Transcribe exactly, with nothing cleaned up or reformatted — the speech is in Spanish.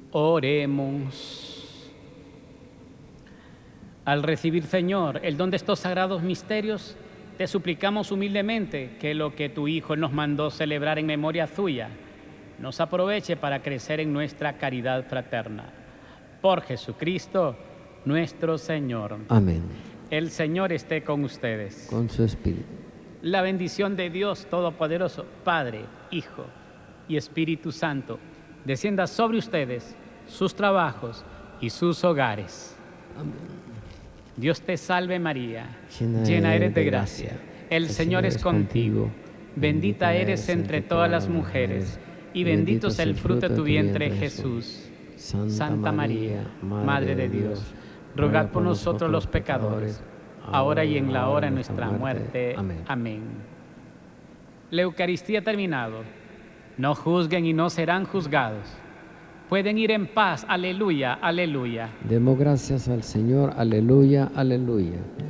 Oremos. Al recibir, Señor, el don de estos sagrados misterios, te suplicamos humildemente que lo que tu Hijo nos mandó celebrar en memoria suya nos aproveche para crecer en nuestra caridad fraterna. Por Jesucristo, nuestro Señor. Amén. El Señor esté con ustedes. Con su espíritu. La bendición de Dios Todopoderoso, Padre, Hijo y Espíritu Santo, descienda sobre ustedes, sus trabajos y sus hogares. Amén. Dios te salve María, Llena, llena eres de gracia. El, El Señor es contigo. Bendita eres entre todas las mujeres y bendito es el fruto de tu vientre, Jesús. Santa María, Madre de Dios, rogad por nosotros los pecadores, ahora y en la hora de nuestra muerte. Amén. Amén. La Eucaristía ha terminado. No juzguen y no serán juzgados. Pueden ir en paz. Aleluya, aleluya. Demos gracias al Señor. Aleluya, aleluya.